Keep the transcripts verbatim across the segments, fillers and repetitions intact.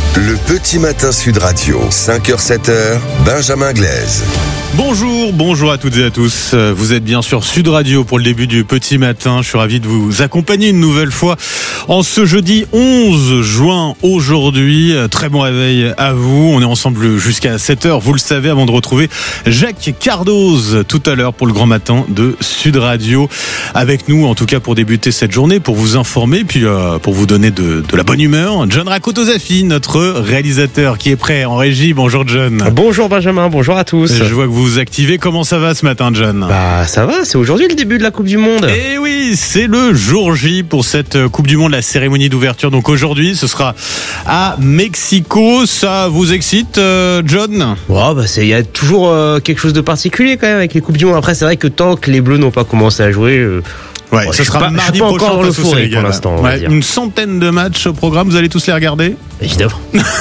Le petit matin Sud Radio, cinq heures sept heures, Benjamin Glaise. Bonjour, bonjour à toutes et à tous. Vous êtes bien sur Sud Radio pour le début du petit matin. Je suis ravi de vous accompagner une nouvelle fois en ce jeudi onze juin aujourd'hui. Très bon réveil à vous. On est ensemble jusqu'à sept heures, vous le savez, avant de retrouver Jacques Cardoz tout à l'heure pour le grand matin de Sud Radio. Avec nous, en tout cas, pour débuter cette journée, pour vous informer, puis euh, pour vous donner de, de la bonne humeur. John Rakotozafi, notre réalisateur qui est prêt en régie. Bonjour John. Bonjour Benjamin, bonjour à tous. Je vois que vous vous activez. Comment ça va ce matin, John ? Bah ça va, c'est aujourd'hui le début de la Coupe du Monde. Et oui, c'est le jour J pour cette Coupe du Monde, la cérémonie d'ouverture. Donc aujourd'hui, ce sera à Mexico. Ça vous excite, euh, John ? Ouais, bah c'est, il y a toujours euh, quelque chose de particulier quand même avec les Coupes du Monde. Après, c'est vrai que tant que les Bleus n'ont pas commencé à jouer. Euh... Ouais, bon, ça sera pas, mardi pas prochain face au Sénégal. Pour l'instant, ouais, une centaine de matchs au programme. Vous allez tous les regarder ? Évidemment.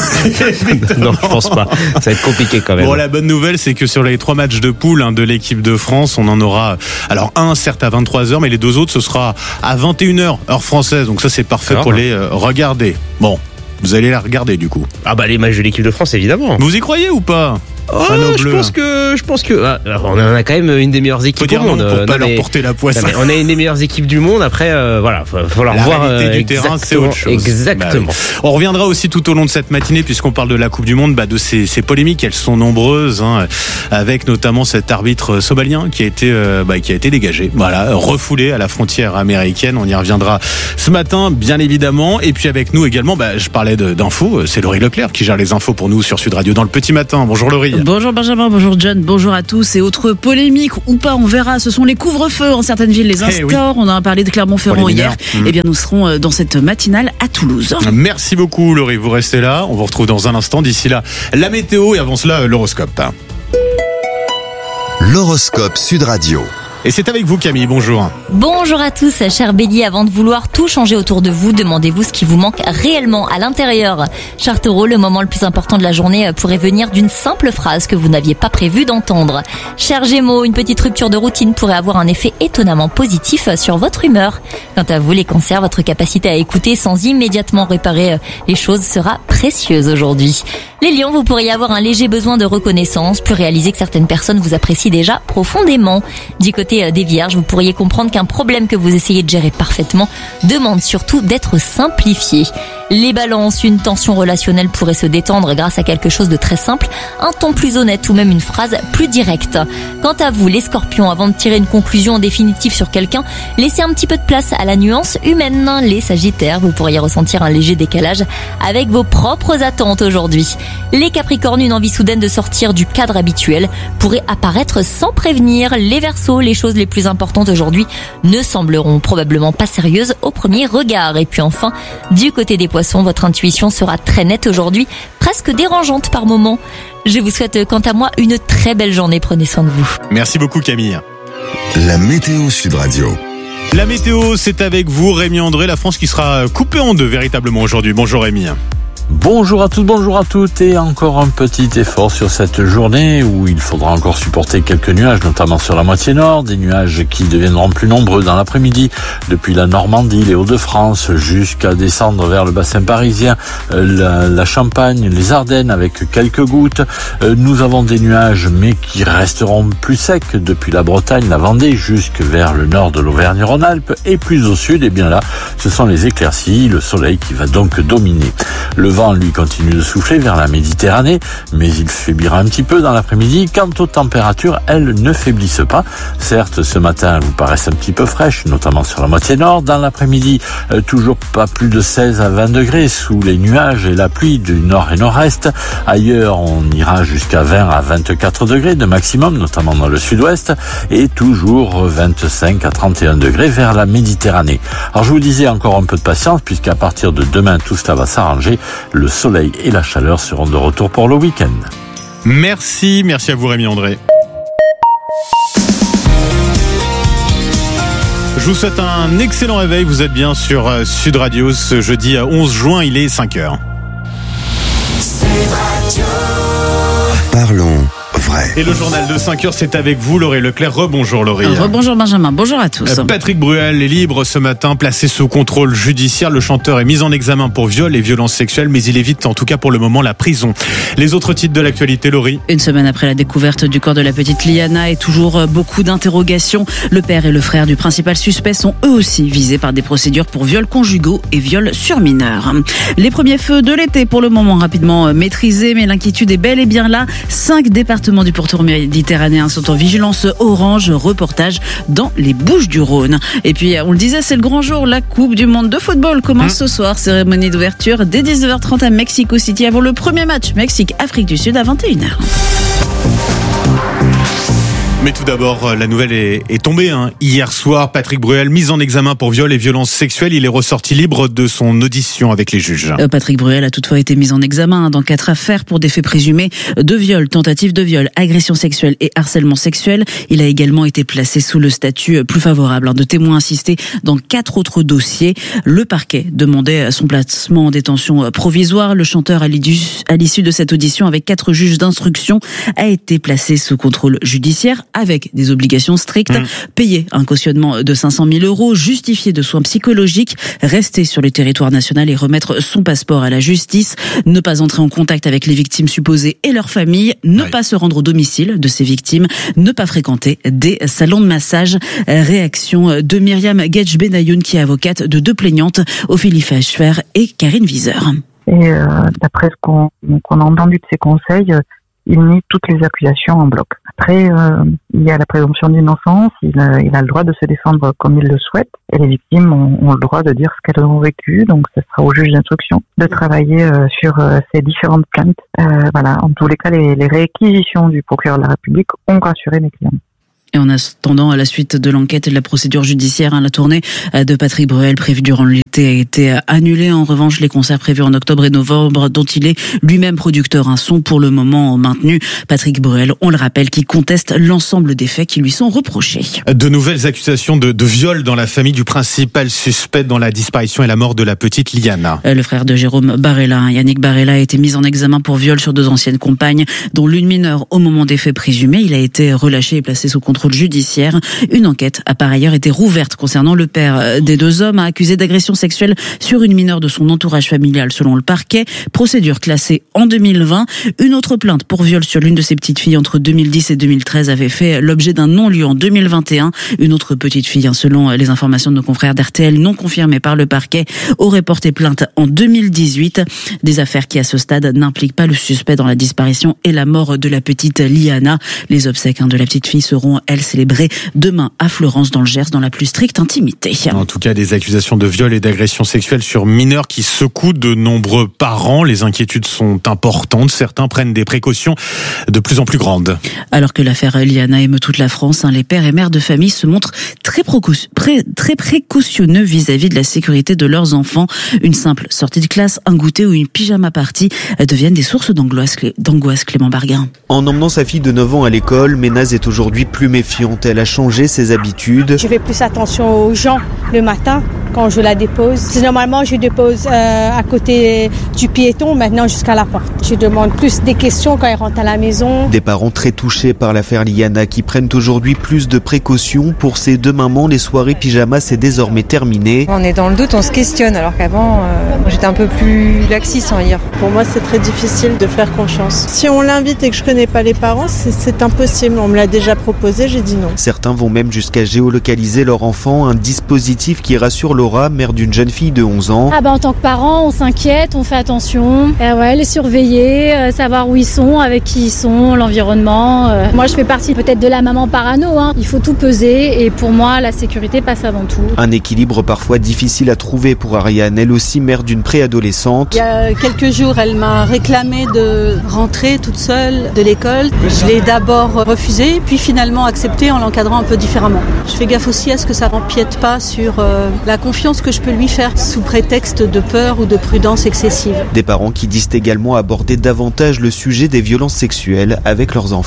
Non, je pense pas. Ça va être compliqué quand même. Bon, la bonne nouvelle, c'est que sur les trois matchs de poule hein, de l'équipe de France, on en aura. Alors un, certes à vingt-trois heures, mais les deux autres, ce sera à vingt et une heures heure française. Donc ça, c'est parfait alors, pour les euh, regarder. Bon, vous allez la regarder du coup. Ah bah les matchs de l'équipe de France, évidemment. Vous y croyez ou pas ? Oh, je pense que je pense que ah, on a quand même une des meilleures équipes du monde. Pour non, pas mais, leur porter la poisse. Non, on a une des meilleures équipes du monde. Après, euh, voilà, il va falloir la voir. La réalité euh, du terrain, c'est autre chose. Exactement. Bah, oui. On reviendra aussi tout au long de cette matinée, puisqu'on parle de la Coupe du Monde, bah, de ces, ces polémiques. Elles sont nombreuses, hein, avec notamment cet arbitre somalien qui a été, euh, bah, qui a été dégagé, voilà, refoulé à la frontière américaine. On y reviendra ce matin, bien évidemment. Et puis avec nous également, bah, je parlais de, d'infos. C'est Laurie Leclerc qui gère les infos pour nous sur Sud Radio dans le petit matin. Bonjour Laurie. Bonjour Benjamin. Bonjour John, bonjour à tous. Et autre polémique ou pas, on verra, ce sont les couvre-feux en certaines villes, les instaure. Hey, oui. On en a parlé de Clermont-Ferrand hier. Mmh. Eh bien, nous serons dans cette matinale à Toulouse. Merci beaucoup Laurie, vous restez là. On vous retrouve dans un instant. D'ici là, la météo et avant cela, l'horoscope. L'horoscope Sud Radio. Et c'est avec vous Camille, bonjour. Bonjour à tous, cher Bélier, avant de vouloir tout changer autour de vous, demandez-vous ce qui vous manque réellement à l'intérieur. Cher Taureau, le moment le plus important de la journée pourrait venir d'une simple phrase que vous n'aviez pas prévu d'entendre. Cher Gémeaux, une petite rupture de routine pourrait avoir un effet étonnamment positif sur votre humeur. Quant à vous les Cancers, votre capacité à écouter sans immédiatement réparer les choses sera précieuse aujourd'hui. Les Lions, vous pourriez avoir un léger besoin de reconnaissance, puis réaliser que certaines personnes vous apprécient déjà profondément. Du côté des Vierges, vous pourriez comprendre qu'un problème que vous essayez de gérer parfaitement demande surtout d'être simplifié. Les Balances, une tension relationnelle pourrait se détendre grâce à quelque chose de très simple, un ton plus honnête ou même une phrase plus directe. Quant à vous, les Scorpions, avant de tirer une conclusion définitive sur quelqu'un, laissez un petit peu de place à la nuance humaine. Les Sagittaires, vous pourriez ressentir un léger décalage avec vos propres attentes aujourd'hui. Les Capricornes, une envie soudaine de sortir du cadre habituel pourrait apparaître sans prévenir. Les Verseaux, les choses les plus importantes aujourd'hui ne sembleront probablement pas sérieuses au premier regard. Et puis enfin, du côté des Poissons, votre intuition sera très nette aujourd'hui, presque dérangeante par moments. Je vous souhaite quant à moi une très belle journée, prenez soin de vous. Merci beaucoup Camille. La météo Sud Radio. La météo, c'est avec vous Rémi André, la France qui sera coupée en deux véritablement aujourd'hui. Bonjour Rémi. Bonjour à tous, bonjour à toutes, et encore un petit effort sur cette journée où il faudra encore supporter quelques nuages, notamment sur la moitié nord, des nuages qui deviendront plus nombreux dans l'après-midi, depuis la Normandie, les Hauts-de-France, jusqu'à descendre vers le bassin parisien, la, la Champagne, les Ardennes, avec quelques gouttes. Nous avons des nuages, mais qui resteront plus secs depuis la Bretagne, la Vendée, jusque vers le nord de l'Auvergne-Rhône-Alpes, et plus au sud, et bien là, ce sont les éclaircies, le soleil qui va donc dominer. Le vent, lui, continue de souffler vers la Méditerranée, mais il faiblira un petit peu dans l'après-midi. Quant aux températures, elles ne faiblissent pas. Certes, ce matin, elles vous paraissent un petit peu fraîches, notamment sur la moitié nord. Dans l'après-midi, euh, toujours pas plus de seize à vingt degrés sous les nuages et la pluie du nord et nord-est. Ailleurs, on ira jusqu'à vingt à vingt-quatre degrés de maximum, notamment dans le sud-ouest, et toujours vingt-cinq à trente et un degrés vers la Méditerranée. Alors, je vous disais encore un peu de patience, puisqu'à partir de demain, tout cela va s'arranger. Le soleil et la chaleur seront de retour pour le week-end. Merci, merci à vous Rémi André. Je vous souhaite un excellent réveil, vous êtes bien sur Sud Radio ce jeudi onze juin, il est cinq heures. Parlons vrai. Et le journal de cinq heures, c'est avec vous, Laurie Leclerc. Rebonjour Laurie. Rebonjour Benjamin, bonjour à tous. Patrick Bruel est libre ce matin, placé sous contrôle judiciaire. Le chanteur est mis en examen pour viol et violences sexuelles, mais il évite en tout cas pour le moment la prison. Les autres titres de l'actualité, Laurie. Une semaine après la découverte du corps de la petite Liana et toujours beaucoup d'interrogations. Le père et le frère du principal suspect sont eux aussi visés par des procédures pour viols conjugaux et viols sur mineurs. Les premiers feux de l'été pour le moment rapidement maîtrisés, mais l'inquiétude est bel et bien là. Cinq départements du pourtour méditerranéen sont en vigilance orange. Reportage dans les Bouches-du-Rhône. Et puis, on le disait, c'est le grand jour. La Coupe du Monde de football commence mmh. ce soir. Cérémonie d'ouverture dès dix-neuf heures trente à Mexico City avant le premier match Mexique-Afrique du Sud à vingt et une heures. Mais tout d'abord, la nouvelle est, est tombée. Hein. Hier soir, Patrick Bruel, mis en examen pour viol et violences sexuelles, il est ressorti libre de son audition avec les juges. Euh, Patrick Bruel a toutefois été mis en examen dans quatre affaires pour des faits présumés de viol, tentative de viol, agression sexuelle et harcèlement sexuel. Il a également été placé sous le statut plus favorable de témoin assisté dans quatre autres dossiers. Le parquet demandait son placement en détention provisoire. Le chanteur, à l'issue de cette audition avec quatre juges d'instruction, a été placé sous contrôle judiciaire avec des obligations strictes, mmh. payer un cautionnement de cinq cent mille euros, justifier de soins psychologiques, rester sur le territoire national et remettre son passeport à la justice, ne pas entrer en contact avec les victimes supposées et leurs familles, ne oui. pas se rendre au domicile de ces victimes, ne pas fréquenter des salons de massage. Réaction de Myriam Gedj-Benayoun, qui est avocate de deux plaignantes, Ophélie Feschfer et Karine Wieser. Et euh, d'après ce qu'on, qu'on a entendu de ces conseils, euh, il nie toutes les accusations en bloc. Après, euh, il y a la présomption d'innocence, il a, il a le droit de se défendre comme il le souhaite, et les victimes ont, ont le droit de dire ce qu'elles ont vécu, donc ce sera au juge d'instruction de travailler euh, sur euh, ces différentes plaintes. Euh, voilà, en tous les cas, les, les réquisitions du procureur de la République ont rassuré mes clients. Et en attendant, à la suite de l'enquête et de la procédure judiciaire, hein, la tournée de Patrick Bruel prévue durant l'été a été annulée. En revanche, les concerts prévus en octobre et novembre, dont il est lui-même producteur, hein, sont pour le moment maintenus. Patrick Bruel, on le rappelle, qui conteste l'ensemble des faits qui lui sont reprochés. De nouvelles accusations de, de viol dans la famille du principal suspect dans la disparition et la mort de la petite Liana. Le frère de Jérôme Barella, hein, Yannick Barella, a été mis en examen pour viol sur deux anciennes compagnes, dont l'une mineure au moment des faits présumés. Il a été relâché et placé sous contrôle judiciaire. Une enquête a par ailleurs été rouverte concernant le père des deux hommes, accusé d'agression sexuelle sur une mineure de son entourage familial selon le parquet. Procédure classée en deux mille vingt. Une autre plainte pour viol sur l'une de ses petites filles entre deux mille dix et deux mille treize avait fait l'objet d'un non-lieu en deux mille vingt et un. Une autre petite fille, selon les informations de nos confrères d'R T L non confirmées par le parquet, aurait porté plainte en deux mille dix-huit. Des affaires qui à ce stade n'impliquent pas le suspect dans la disparition et la mort de la petite Liana. Les obsèques de la petite fille seront, elles, célébrées demain à Florence dans le Gers dans la plus stricte intimité. En tout cas, des accusations de viol et d'agression sexuelle sur mineurs qui secouent de nombreux parents. Les inquiétudes sont importantes. Certains prennent des précautions de plus en plus grandes. Alors que l'affaire Liana émeut toute la France, hein, les pères et mères de famille se montrent très, précau- pré- très précautionneux vis-à-vis de la sécurité de leurs enfants. Une simple sortie de classe, un goûter ou une pyjama party deviennent des sources d'angoisse, d'angoisse Clément Barguin. En emmenant sa fille de neuf ans à l'école, Ménaz est aujourd'hui plus méfiante. Elle a changé ses habitudes. Je fais plus attention aux gens le matin quand je la dépose. C'est normalement, je dépose euh, à côté du piéton, maintenant jusqu'à la porte. Je demande plus des questions quand elle rentre à la maison. Des parents très touchés par l'affaire Liana qui prennent aujourd'hui plus de précautions. Pour ces deux mamans, les soirées pyjama, c'est désormais terminé. On est dans le doute, on se questionne, alors qu'avant, euh, j'étais un peu plus laxiste en hier. Pour moi, c'est très difficile de faire confiance. Si on l'invite et que je connais pas les parents, c'est, c'est impossible. On me l'a déjà proposé, j'ai dit non. Certains vont même jusqu'à géolocaliser leur enfant, un dispositif qui rassure Laura, mère d'une jeune fille de onze ans. Ah bah en tant que parent, on s'inquiète, on fait attention, euh, ouais, les surveiller, euh, savoir où ils sont, avec qui ils sont, l'environnement. Euh. Moi je fais partie peut-être de la maman parano, hein. Il faut tout peser et pour moi la sécurité passe avant tout. Un équilibre parfois difficile à trouver pour Ariane, elle aussi mère d'une préadolescente. Il y a quelques jours, elle m'a réclamé de rentrer toute seule de l'école. Je l'ai d'abord refusé, puis finalement accepté en l'encadrant un peu différemment. Je fais gaffe aussi à ce que ça n'empiète pas sur euh, la confiance que je peux lui faire sous prétexte de peur ou de prudence excessive. Des parents qui disent également aborder davantage le sujet des violences sexuelles avec leurs enfants.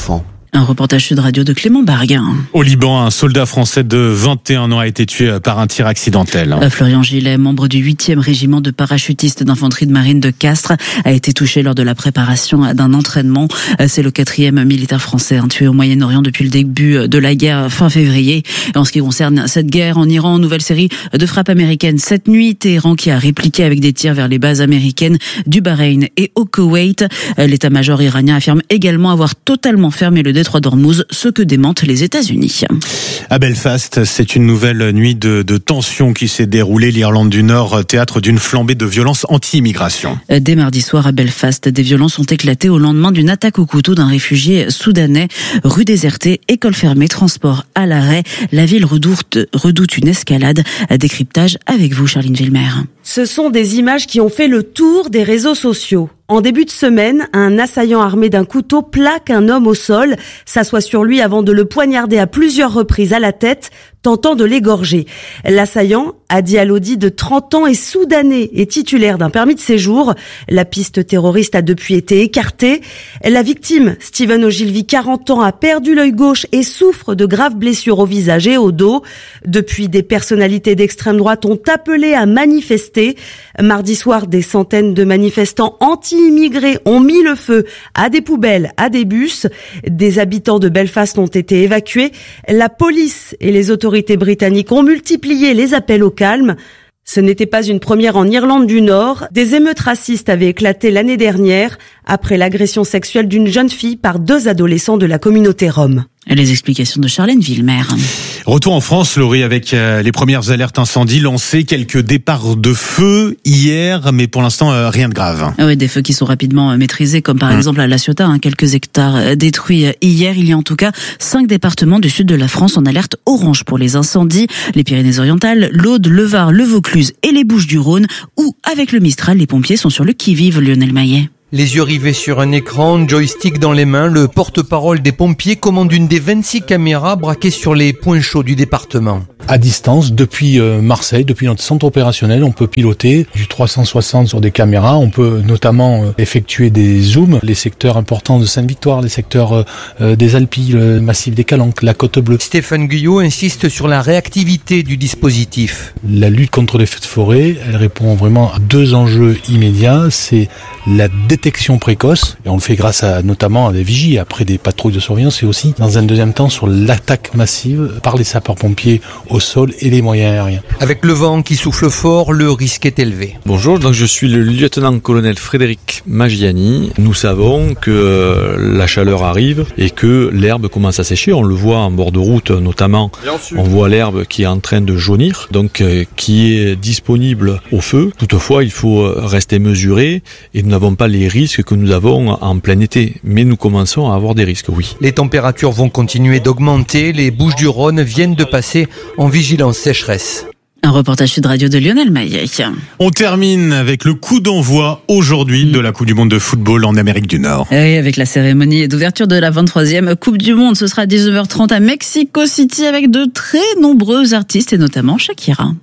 Un reportage Sud Radio de Clément Barguin. Au Liban, un soldat français de vingt et un ans a été tué par un tir accidentel. Florian Gillet, membre du huitième régiment de parachutistes d'infanterie de marine de Castres, a été touché lors de la préparation d'un entraînement. C'est le quatrième militaire français tué au Moyen-Orient depuis le début de la guerre fin février. En ce qui concerne cette guerre en Iran, nouvelle série de frappes américaines cette nuit. Téhéran qui a répliqué avec des tirs vers les bases américaines du Bahreïn et au Koweït. L'état-major iranien affirme également avoir totalement fermé le détroit d'Ormuz, ce que démentent les États-Unis. À Belfast, c'est une nouvelle nuit de, de tension qui s'est déroulée. L'Irlande du Nord, théâtre d'une flambée de violences anti-immigration. Dès mardi soir à Belfast, des violences ont éclaté au lendemain d'une attaque au couteau d'un réfugié soudanais. Rue désertée, école fermée, transport à l'arrêt. La ville redoute, redoute une escalade. Décryptage avec vous, Charline Villemer. Ce sont des images qui ont fait le tour des réseaux sociaux. En début de semaine, un assaillant armé d'un couteau plaque un homme au sol, s'assoit sur lui avant de le poignarder à plusieurs reprises à la tête, tentant de l'égorger. L'assaillant, Adi Alodi, de trente ans, est soudanais et titulaire d'un permis de séjour. La piste terroriste a depuis été écartée. La victime, Steven Ogilvy, quarante ans, a perdu l'œil gauche et souffre de graves blessures au visage et au dos. Depuis, des personnalités d'extrême droite ont appelé à manifester. Mardi soir, des centaines de manifestants anti-immigrés ont mis le feu à des poubelles, à des bus. Des habitants de Belfast ont été évacués. La police et les autorités britanniques ont multiplié les appels au calme. Ce n'était pas une première en Irlande du Nord. Des émeutes racistes avaient éclaté l'année dernière après l'agression sexuelle d'une jeune fille par deux adolescents de la communauté rom. Les explications de Charlène Villemer. Retour en France, Laurie, avec les premières alertes incendies lancées, quelques départs de feu hier, mais pour l'instant rien de grave. Oui, des feux qui sont rapidement maîtrisés, comme par mmh. exemple à La Ciotat, hein, quelques hectares détruits hier. Il y a en tout cas cinq départements du sud de la France en alerte orange pour les incendies. Les Pyrénées-Orientales, l'Aude, le Var, le Vaucluse et les Bouches-du-Rhône, où avec le Mistral, les pompiers sont sur le qui-vive. Lionel Maillet. Les yeux rivés sur un écran, joystick dans les mains, le porte-parole des pompiers commande une des vingt-six caméras braquées sur les points chauds du département. À distance, depuis Marseille, depuis notre centre opérationnel, on peut piloter du trois cent soixante sur des caméras. On peut notamment effectuer des zooms, les secteurs importants de Sainte-Victoire, les secteurs des Alpilles, le massif des Calanques, la Côte Bleue. Stéphane Guyot insiste sur la réactivité du dispositif. La lutte contre les feux de forêt, elle répond vraiment à deux enjeux immédiats. C'est la détection précoce, et on le fait grâce à notamment à des vigies, après des patrouilles de surveillance, et aussi dans un deuxième temps sur l'attaque massive par les sapeurs-pompiers au sol et les moyens aériens. Avec le vent qui souffle fort, le risque est élevé. Bonjour, donc je suis le lieutenant-colonel Frédéric Magiani. Nous savons que la chaleur arrive et que l'herbe commence à sécher. On le voit en bord de route notamment. On voit l'herbe qui est en train de jaunir, donc euh, qui est disponible au feu. Toutefois, il faut rester mesuré et nous n'avons pas les risques que nous avons en plein été. Mais nous commençons à avoir des risques, oui. Les températures vont continuer d'augmenter. Les Bouches-du-Rhône viennent de passer en vigilance sécheresse. Un reportage Sud Radio de Lionel Maillet. On termine avec le coup d'envoi aujourd'hui de la Coupe du Monde de football en Amérique du Nord. Et avec la cérémonie d'ouverture de la vingt-troisième Coupe du Monde, ce sera à dix-neuf heures trente à Mexico City avec de très nombreux artistes et notamment Shakira.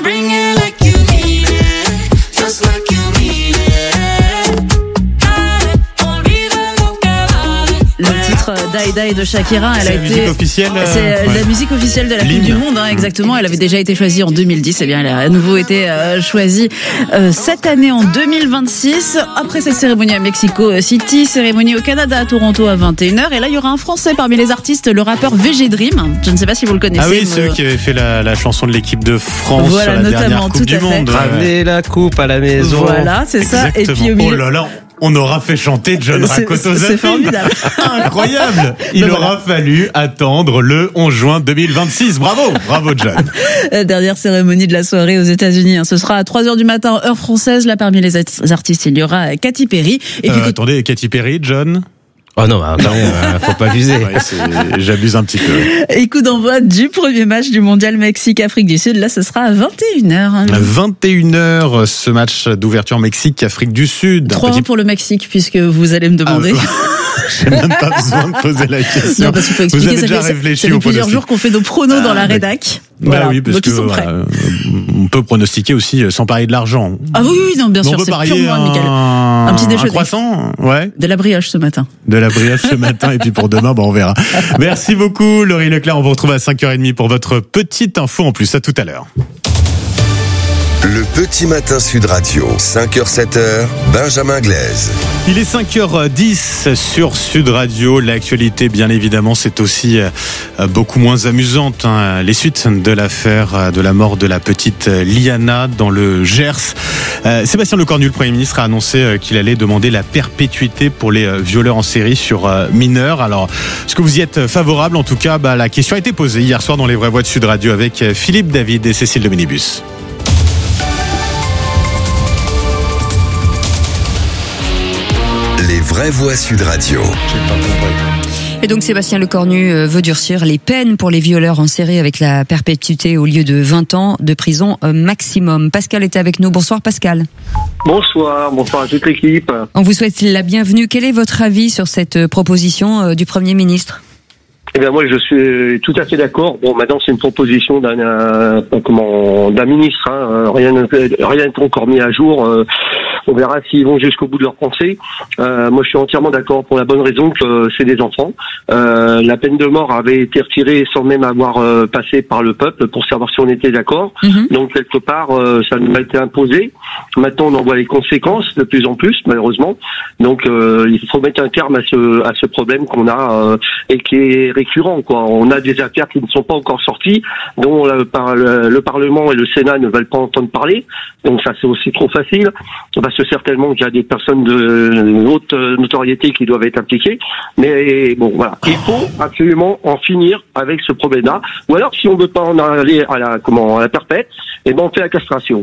Le titre Die Die de Shakira, elle c'est a la été musique officielle, euh, c'est ouais. la musique officielle de la Coupe du Monde, hein, exactement. Elle avait déjà été choisie en deux mille dix, et bien elle a à nouveau été euh, choisie euh, cette année en deux mille vingt-six. Après cette cérémonie à Mexico City, cérémonie au Canada à Toronto à vingt et une heures, et là il y aura un Français parmi les artistes, le rappeur V G Dream. Je ne sais pas si vous le connaissez. Ah oui, mais... celui qui avait fait la, la chanson de l'équipe de France voilà, sur la notamment, dernière Coupe tout du à fait. Monde. Ramener la coupe à la maison. Voilà, c'est ça. Exactement. Et puis au milieu... Oh là là. On aura fait chanter John Rakoto. C'est formidable. Incroyable. Il Donc aura voilà. fallu attendre le onze juin deux mille vingt-six. Bravo. Bravo, John. Dernière cérémonie de la soirée aux États-Unis. Ce sera à trois heures du matin, heure française. Là, parmi les artistes, il y aura Katy Perry. Et puis, euh, attendez, Katy Perry, John? Oh non, bah, non euh, faut pas abuser. Ouais, j'abuse un petit peu. Et coup d'envoi du premier match du mondial Mexique-Afrique du Sud. Là, ce sera à vingt et une heures. Hein. À vingt et une heures, ce match d'ouverture Mexique-Afrique du Sud. trois un petit... pour le Mexique, puisque vous allez me demander. Ah, J'ai même pas besoin de poser la question. Non, parce qu'il faut expliquer, Vous avez ça déjà fait, réfléchi ça fait au plusieurs pronostic. jours qu'on fait nos pronos Ah, dans la bah, rédac. Bah Voilà. oui, parce Donc que ils sont prêts. euh, on peut pronostiquer aussi euh, sans parier de l'argent. Ah oui, oui, non, bien Mais sûr, on peut c'est parier purement amical. un, Un petit déjeuner. un croissant, ouais. De la brioche ce matin. De la brioche ce matin et puis pour demain, bon, on verra. Merci beaucoup, Laurie Leclerc. On vous retrouve à cinq heures trente pour votre petite info en plus. À tout à l'heure. Le petit matin Sud Radio, cinq heures sept heures, Benjamin Glaise. Il est cinq heures dix sur Sud Radio. L'actualité, bien évidemment, c'est aussi beaucoup moins amusante. Hein. Les suites de l'affaire de la mort de la petite Liana dans le Gers. Euh, Sébastien Lecornu, le Premier ministre, a annoncé qu'il allait demander la perpétuité pour les violeurs en série sur mineurs. Alors, est-ce que vous y êtes favorable? En tout cas, bah, la question a été posée hier soir dans les Vraies Voix de Sud Radio avec Philippe David et Cécile de Minibus. Les Vraies Voix Sud Radio. Et donc Sébastien Lecornu veut durcir les peines pour les violeurs en série avec la perpétuité au lieu de vingt ans de prison maximum. Pascal était avec nous. Bonsoir Pascal. Bonsoir, bonsoir à toute l'équipe. On vous souhaite la bienvenue. Quel est votre avis sur cette proposition du Premier ministre ? Eh bien, moi, je suis tout à fait d'accord. Bon, maintenant, c'est une proposition d'un, euh, comment, d'un ministre. Hein. Rien, rien n'est encore mis à jour. Euh, on verra s'ils vont jusqu'au bout de leur pensée. Euh, moi, je suis entièrement d'accord pour la bonne raison que euh, c'est des enfants. Euh, la peine de mort avait été retirée sans même avoir euh, passé par le peuple pour savoir si on était d'accord. Mm-hmm. Donc, quelque part, euh, ça nous a été imposé. Maintenant, on en voit les conséquences de plus en plus, malheureusement. Donc, euh, il faut mettre un terme à ce, à ce problème qu'on a euh, et qui est récurrent, quoi. On a des affaires qui ne sont pas encore sorties, dont le, par, le, le Parlement et le Sénat ne veulent pas entendre parler. Donc ça, c'est aussi trop facile, parce que certainement qu'il y a des personnes de haute notoriété qui doivent être impliquées. Mais bon, voilà, il faut absolument en finir avec ce problème-là. Ou alors, si on ne veut pas en aller à la comment à la perpète, eh ben on fait la castration.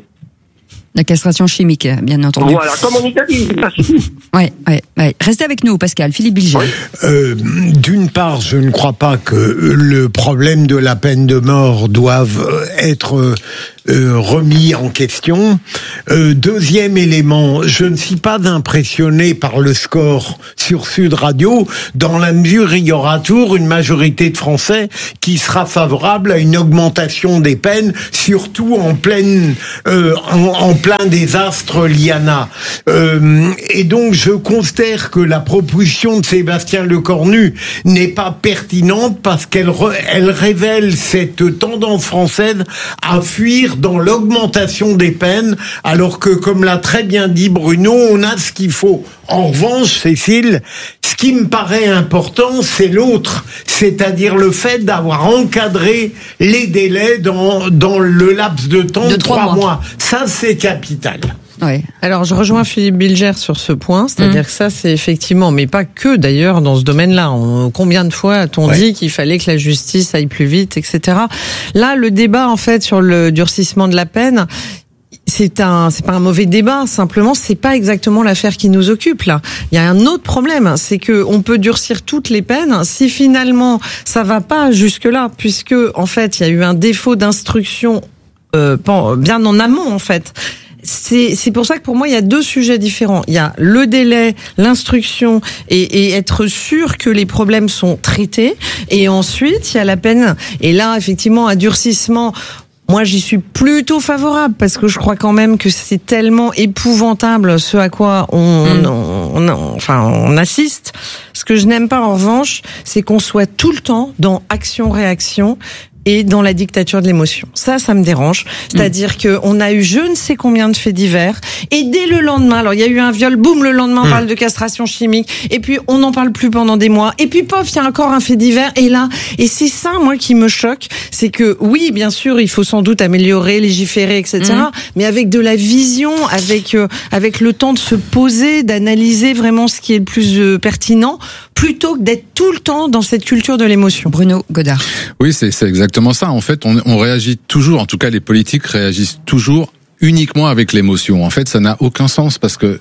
La castration chimique, bien entendu. Voilà, comme en Italie. Ouais, ouais, ouais. Restez avec nous, Pascal. Philippe Bilger. Oui. Euh, d'une part, je ne crois pas que le problème de la peine de mort doive être euh, remis en question. Euh, deuxième élément, je ne suis pas impressionné par le score sur Sud Radio, dans la mesure où il y aura toujours une majorité de Français qui sera favorable à une augmentation des peines, surtout en pleine, euh, en, en plein désastre Liana. Euh, et donc, je considère que la proposition de Sébastien Lecornu n'est pas pertinente parce qu'elle re, elle révèle cette tendance française à fuir dans l'augmentation des peines, alors que, comme l'a très bien dit Bruno, on a ce qu'il faut. En revanche, Cécile, ce qui me paraît important, c'est l'autre, c'est-à-dire le fait d'avoir encadré les délais dans, dans le laps de temps de, de trois mois. mois. Ça, c'est capital. Ouais. Alors, je rejoins Philippe Bilger sur ce point, c'est-à-dire mmh. que ça, c'est effectivement, mais pas que d'ailleurs dans ce domaine-là. On, combien de fois a-t-on ouais. dit qu'il fallait que la justice aille plus vite, et cetera. Là, le débat, en fait, sur le durcissement de la peine, c'est un, c'est pas un mauvais débat. Simplement, c'est pas exactement l'affaire qui nous occupe là. Il y a un autre problème, c'est que on peut durcir toutes les peines si finalement ça va pas jusque là, puisque en fait, il y a eu un défaut d'instruction euh, bien en amont en fait. C'est, c'est pour ça que pour moi, il y a deux sujets différents. Il y a le délai, l'instruction et, et être sûr que les problèmes sont traités. Et ensuite, il y a la peine. Et là, effectivement, un durcissement... Moi, j'y suis plutôt favorable parce que je crois quand même que c'est tellement épouvantable ce à quoi on, mmh. on, on, on, enfin, on assiste. Ce que je n'aime pas, en revanche, c'est qu'on soit tout le temps dans action-réaction et dans la dictature de l'émotion. Ça, ça me dérange. C'est-à-dire mmh. que on a eu je ne sais combien de faits divers, et dès le lendemain, alors il y a eu un viol, boum, le lendemain on mmh. parle de castration chimique, et puis on n'en parle plus pendant des mois, et puis pof, il y a encore un fait divers, et là, et c'est ça, moi, qui me choque, c'est que oui, bien sûr, il faut sans doute améliorer, légiférer, et cetera, mmh. mais avec de la vision, avec euh, avec le temps de se poser, d'analyser vraiment ce qui est le plus euh, pertinent, plutôt que d'être tout le temps dans cette culture de l'émotion. Bruno Godard. Oui, c'est, c'est exactement ça. En fait, on, on réagit toujours, en tout cas les politiques réagissent toujours uniquement avec l'émotion. En fait, ça n'a aucun sens parce que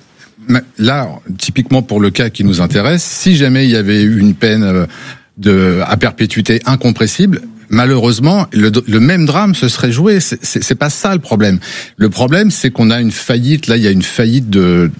là, typiquement pour le cas qui nous intéresse, si jamais il y avait une peine de, à perpétuité incompressible, malheureusement, le, le même drame se serait joué. C'est, c'est, c'est pas ça le problème. Le problème, c'est qu'on a une faillite. Là, il y a une faillite de,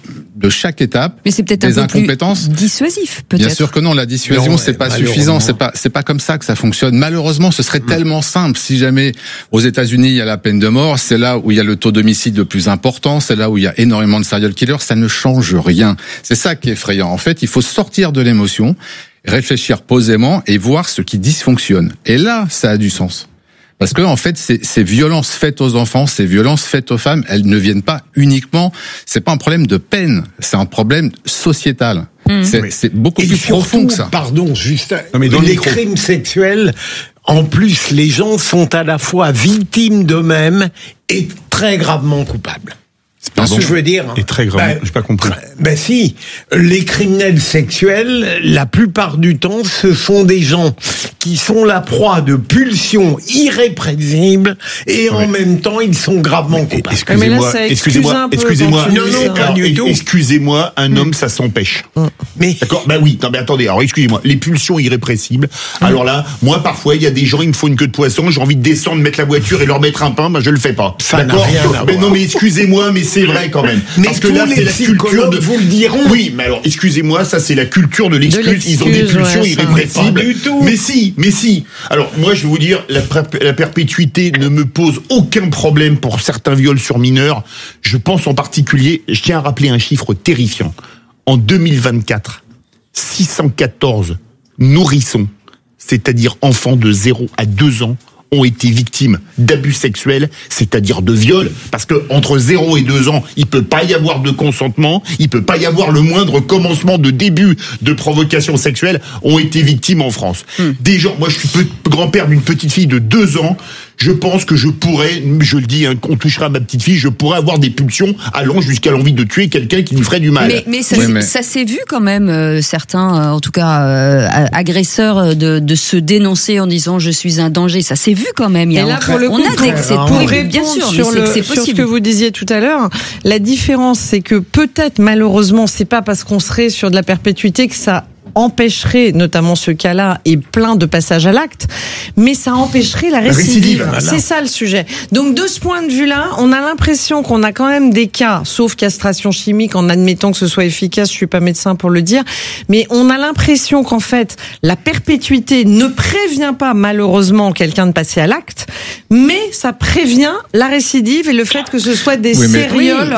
de chaque étape. Mais c'est peut-être des un peu incompétences. plus dissuasif, peut-être. Bien sûr que non, la dissuasion Non, c'est pas malheureusement. suffisant, c'est pas c'est pas comme ça que ça fonctionne. Malheureusement, ce serait mmh. tellement simple si jamais aux États-Unis il y a la peine de mort, c'est là où il y a le taux d'homicide le plus important, c'est là où il y a énormément de serial killers, ça ne change rien. C'est ça qui est effrayant. En fait, il faut sortir de l'émotion, réfléchir posément et voir ce qui dysfonctionne. Et là, ça a du sens. Parce que en fait, ces, ces violences faites aux enfants, ces violences faites aux femmes, elles ne viennent pas uniquement. C'est pas un problème de peine, c'est un problème sociétal. Mmh. C'est, c'est beaucoup et plus surtout, profond que ça. Pardon, juste non, mais dans les le micro. crimes sexuels. En plus, les gens sont à la fois victimes d'eux-mêmes et très gravement coupables. Bien sûr. Je veux dire. Et très grave. Ben, j'ai pas compris. Ben si, les criminels sexuels, la plupart du temps, ce sont des gens qui sont la proie de pulsions irrépressibles et ouais. en même temps, ils sont gravement coupables. Excusez-moi, là, excusez-moi, excusez-moi. Non, non, pas du tout. Excusez-moi, un homme, ça s'empêche. Mais d'accord. Ben oui. Non, mais attendez. Alors, excusez-moi. Les pulsions irrépressibles. Alors là, moi, parfois, il y a des gens, ils me font une queue de poisson. J'ai envie de descendre, mettre la voiture et leur mettre un pain. Ben, je le fais pas. Ça n'a rien à mais voir. non, mais excusez-moi, mais c'est vrai quand même. Mais parce que là, c'est la culture de. Vous le diront. Oui, mais alors, excusez-moi, ça, c'est la culture de l'excuse. De l'excuse, ils ont des pulsions ouais, irrépressibles. Pas du tout. Mais si, mais si. Alors, moi, je vais vous dire, la, la perpétuité ne me pose aucun problème pour certains viols sur mineurs. Je pense en particulier, je tiens à rappeler un chiffre terrifiant. En deux mille vingt-quatre, six cent quatorze nourrissons, c'est-à-dire enfants de zéro à deux ans, ont été victimes d'abus sexuels, c'est-à-dire de viols, parce que entre zéro et deux ans, il peut pas y avoir de consentement, il peut pas y avoir le moindre commencement de début de provocation sexuelle, ont été victimes en France. Hmm. Des gens, moi je suis grand-père d'une petite fille de deux ans, je pense que je pourrais, je le dis, hein, qu'on touchera à ma petite fille, je pourrais avoir des pulsions allant jusqu'à l'envie de tuer quelqu'un qui lui ferait du mal. Mais, mais, ça, oui, mais... mais ça s'est vu quand même, euh, certains, euh, en tout cas euh, agresseurs, de, de se dénoncer en disant je suis un danger. Ça s'est vu quand même. Il y a Et là, un... pour le coup, on a des... c'est pour pour répondre bien sûr, sur, mais le, c'est, c'est sur possible. ce que vous disiez tout à l'heure, la différence, c'est que peut-être malheureusement, c'est pas parce qu'on serait sur de la perpétuité que ça empêcherait notamment ce cas-là et plein de passages à l'acte, mais ça empêcherait la récidive. récidive c'est ça le sujet. Donc de ce point de vue-là, on a l'impression qu'on a quand même des cas, sauf castration chimique, en admettant que ce soit efficace, je suis pas médecin pour le dire, mais on a l'impression qu'en fait, la perpétuité ne prévient pas malheureusement quelqu'un de passer à l'acte, mais ça prévient la récidive et le fait que ce soit des oui, mais... sérioles